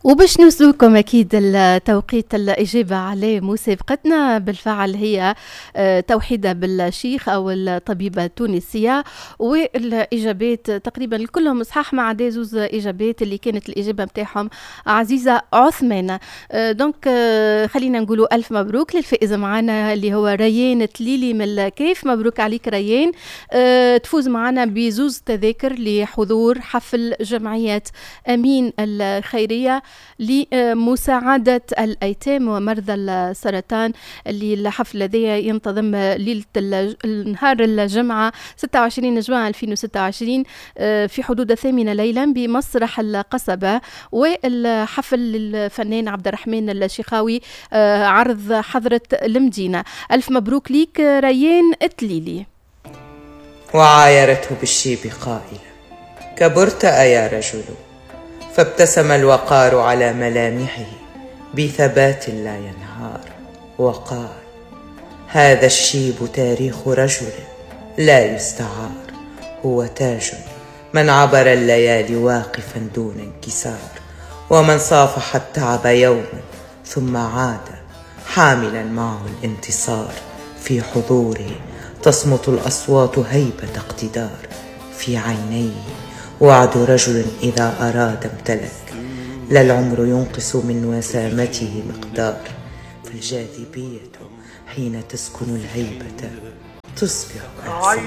وباش نوصلكم أكيد التوقيت الإجابة على مسابقتنا بالفعل هي توحيدة بالشيخ أو الطبيبة التونسية، والإجابات تقريبا كلهم صحاح ما عدا زوز إجابات اللي كانت الإجابة متاعهم عزيزة عثمان. دونك خلينا نقولوا ألف مبروك للفائز معنا اللي هو ريان تليلي من الكيف. مبروك عليك ريان، تفوز معنا بزوز تذاكر لحضور حفل جمعية أمين الخيرية لمساعدة الأيتام ومرضى السرطان، اللي الحفل هذا ينتظم ليلة نهار الجمعة 26 جوان 2026 في حدود 8 ليلا بمسرح القصبة، والحفل للفنان عبد الرحمن الشيخاوي عرض حضرة المدينة. ألف مبروك ليك ريان التليلي. وعايرته بالشيب قائلا: كبرت أيا رجل؟ فابتسم الوقار على ملامحه بثبات لا ينهار وقال: هذا الشيب تاريخ رجل لا يستعار، هو تاج من عبر الليالي واقفا دون انكسار، ومن صافح التعب يوما ثم عاد حاملا معه الانتصار. في حضوره تصمت الأصوات هيبة اقتدار، في عينيه وعد رجل إذا أراد امتلك، لا العمر ينقص من وسامته مقدار، فالجاذبية حين تسكن الهيبة تصبح أحسن.